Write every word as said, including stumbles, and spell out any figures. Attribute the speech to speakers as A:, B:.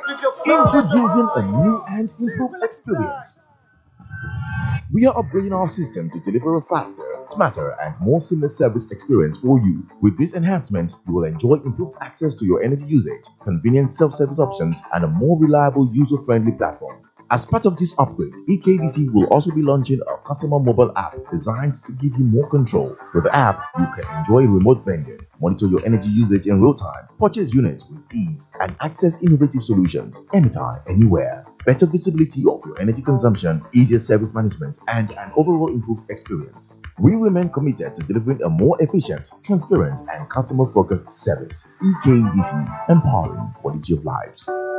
A: Introducing a new and improved experience. We are upgrading our system to deliver a faster, smarter, and more seamless service experience for you. With these enhancements, you will enjoy improved access to your energy usage, convenient self-service options, and a more reliable, user-friendly platform. As part of this upgrade, E K D C will also be launching a customer mobile app designed to give you more control. With the app, you can enjoy remote vending, monitor your energy usage in real time, purchase units with ease, and access innovative solutions anytime, anywhere. Better visibility of your energy consumption, easier service management, and an overall improved experience. We remain committed to delivering a more efficient, transparent, and customer-focused service. E K D C, empowering quality of lives.